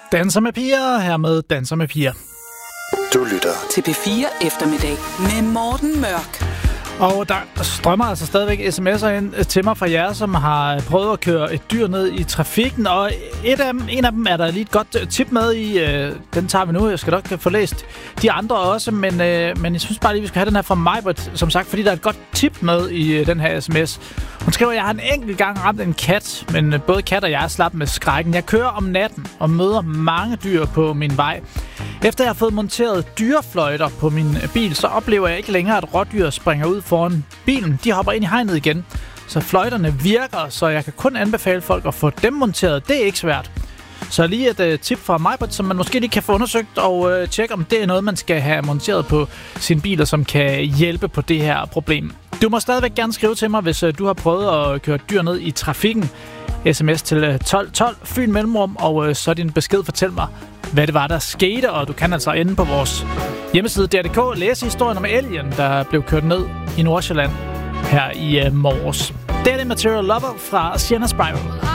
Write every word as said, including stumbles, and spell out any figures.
Danser med piger, her med Danser med piger. Du lytter til P fire Eftermiddag med Morten Mørk. Og der strømmer altså stadigvæk sms'er ind til mig fra jer, som har prøvet at køre et dyr ned i trafikken. Og et af dem, en af dem er der lige et godt tip med i. Den tager vi nu. Jeg skal nok få læst de andre også. Men, men jeg synes bare lige, vi skal have den her fra Majbert, som sagt, fordi der er et godt tip med i den her sms. Hun skriver, at jeg har en enkelt gang ramt en kat, men både kat og jeg er slappet med skrækken. Jeg kører om natten og møder mange dyr på min vej. Efter jeg har fået monteret dyrefløjter på min bil, så oplever jeg ikke længere, at rådyr springer ud foran bilen. De hopper ind i hegnet igen, så fløjterne virker, så jeg kan kun anbefale folk at få dem monteret. Det er ikke svært. Så lige et uh, tip fra mig, som man måske lige kan få undersøgt og uh, tjekke, om det er noget, man skal have monteret på sin bil, og som kan hjælpe på det her problem. Du må stadigvæk gerne skrive til mig, hvis uh, du har prøvet at køre dyr ned i trafikken. Sms til tolv tolv, Fyn Mellemrum, og uh, så din besked fortæl mig, hvad det var, der skete. Og du kan altså inde på vores hjemmeside D R punktum D K læse historien om elgen, der blev kørt ned i Nordsjælland her i uh, morges. Det er det Material Lover fra Sienna Spiral.